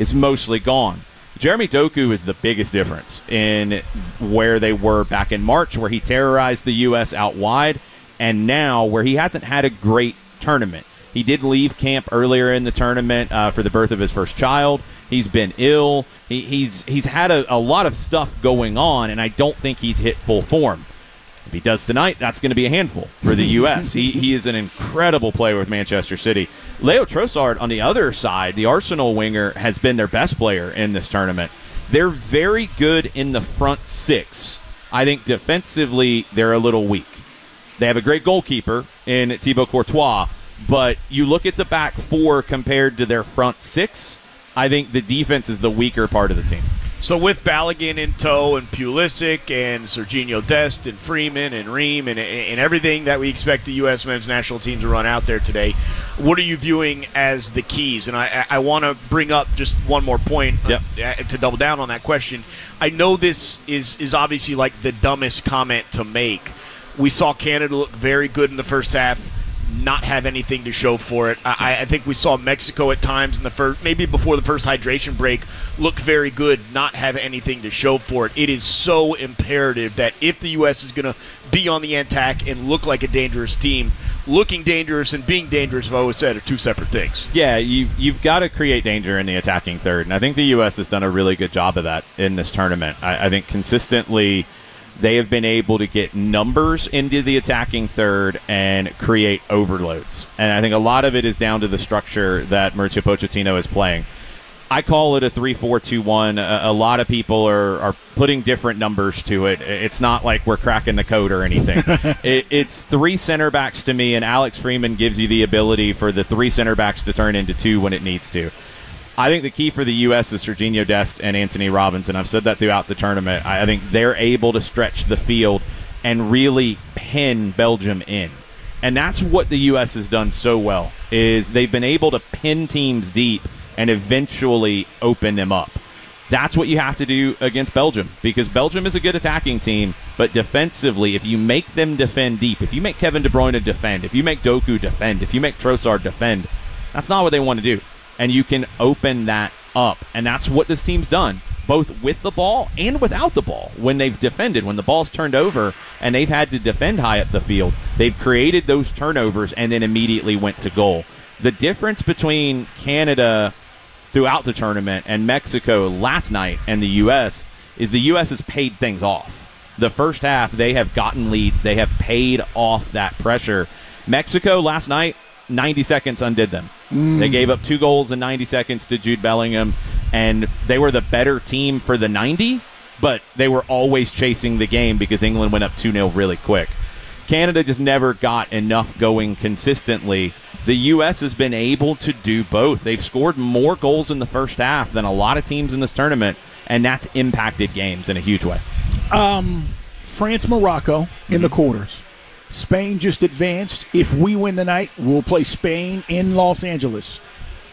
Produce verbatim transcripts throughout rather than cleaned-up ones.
is mostly gone. Jeremy Doku is the biggest difference in where they were back in March, where he terrorized the U S out wide, and now where he hasn't had a great tournament. He did leave camp earlier in the tournament uh, for the birth of his first child. He's been ill. He, he's he's had a, a lot of stuff going on, and I don't think he's hit full form. If he does tonight, that's going to be a handful for the U S he, he is an incredible player with Manchester City. Leo Trossard, on the other side, the Arsenal winger, has been their best player in this tournament. They're very good in the front six. I think defensively, they're a little weak. They have a great goalkeeper in Thibaut Courtois, but you look at the back four compared to their front six, I think the defense is the weaker part of the team. So with Balogun in tow and Pulisic and Serginho Dest and Freeman and Ream and, and everything that we expect the U S men's national team to run out there today, what are you viewing as the keys? And I, I want to bring up just one more point yep. uh, to double down on that question. I know this is, is obviously like the dumbest comment to make. We saw Canada look very good in the first half, not have anything to show for it. I, I think we saw Mexico at times in the first, maybe before the first hydration break, look very good, not have anything to show for it. It is so imperative that if the U S is going to be on the attack and look like a dangerous team, looking dangerous and being dangerous, I've always said, are two separate things. Yeah, you, you've got to create danger in the attacking third, and I think the U S has done a really good job of that in this tournament. I, I think consistently they have been able to get numbers into the attacking third and create overloads. And I think a lot of it is down to the structure that Mauricio Pochettino is playing. I call it a three four two one. A, a lot of people are, are putting different numbers to it. It's not like we're cracking the code or anything. it, it's three center backs to me, and Alex Freeman gives you the ability for the three center backs to turn into two when it needs to. I think the key for the U S is Serginho Dest and Anthony Robinson. I've said that throughout the tournament. I think they're able to stretch the field and really pin Belgium in. And that's what the U S has done so well, is they've been able to pin teams deep and eventually open them up. That's what you have to do against Belgium, because Belgium is a good attacking team, but defensively, if you make them defend deep, if you make Kevin De Bruyne defend, if you make Doku defend, if you make Trossard defend, that's not what they want to do. And you can open that up. And that's what this team's done, both with the ball and without the ball. When they've defended, when the ball's turned over and they've had to defend high up the field, they've created those turnovers and then immediately went to goal. The difference between Canada throughout the tournament and Mexico last night and the U S is the U S has paid things off. The first half, they have gotten leads. They have paid off that pressure. Mexico last night, ninety seconds undid them. Mm. They gave up two goals in ninety seconds to Jude Bellingham, and they were the better team for the ninety, but they were always chasing the game because England went up two nil really quick. Canada just never got enough going consistently. The U S has been able to do both. They've scored more goals in the first half than a lot of teams in this tournament, and that's impacted games in a huge way. Um, France-Morocco in mm-hmm. the quarters. Spain just advanced. If we win tonight, we'll play Spain in Los Angeles.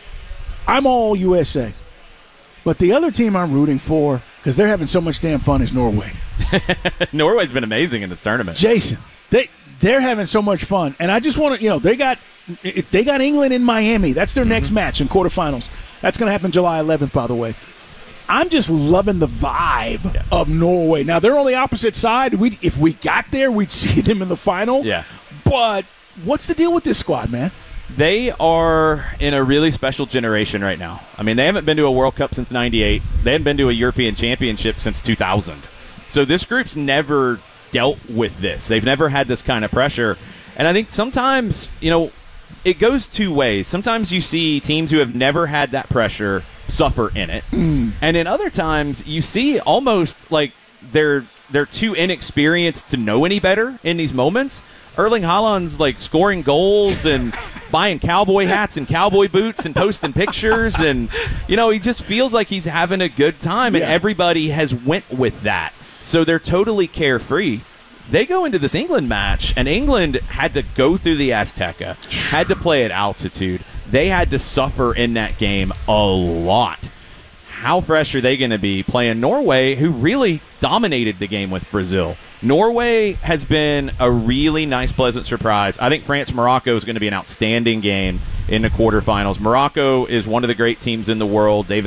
I'm all U S A. But the other team I'm rooting for, because they're having so much damn fun, is Norway. Norway's been amazing in this tournament. Jason, they, they're having so much fun. And I just want to, you know, they got they got England in Miami. That's their mm-hmm. next match in quarterfinals. That's going to happen July eleventh, by the way. I'm just loving the vibe yeah. of Norway. Now, they're on the opposite side. We, if we got there, we'd see them in the final. Yeah. But what's the deal with this squad, man? They are in a really special generation right now. I mean, they haven't been to a World Cup since ninety-eight. They haven't been to a European Championship since two thousand. So this group's never dealt with this. They've never had this kind of pressure. And I think sometimes, you know, it goes two ways. Sometimes you see teams who have never had that pressure suffer in it. Mm. And in other times, you see almost like they're they're too inexperienced to know any better in these moments. Erling Haaland's like scoring goals and buying cowboy hats and cowboy boots and posting pictures, and you know, he just feels like he's having a good time, and yeah. everybody has went with that. So they're totally carefree. They go into this England match, and England had to go through the Azteca, had to play at altitude. They had to suffer in that game a lot. How fresh are they going to be playing Norway, who really dominated the game with Brazil? Norway has been a really nice, pleasant surprise. I think France-Morocco is going to be an outstanding game in the quarterfinals. Morocco is one of the great teams in the world. They've